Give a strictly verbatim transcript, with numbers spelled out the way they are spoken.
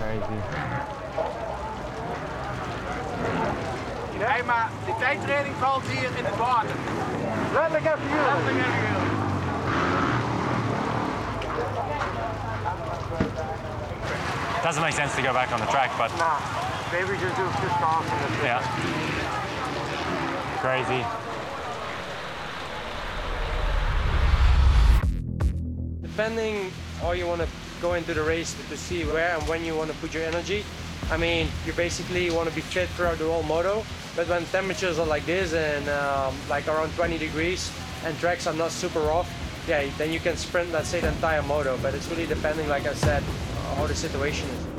Crazy. Nee, maar de tijdtraining valt hier in het water. Letterlijk even jullie. Letterlijk even jullie. It doesn't make sense to go back on the track, but Nah, maybe just do just off in the yeah. Crazy. Depending how you want to go into the race to see where and when you want to put your energy. I mean, you basically want to be fit throughout the whole moto, but when temperatures are like this and um, like around twenty degrees and tracks are not super rough, yeah, then you can sprint, let's say, the entire moto, but it's really depending, like I said, how the situation is.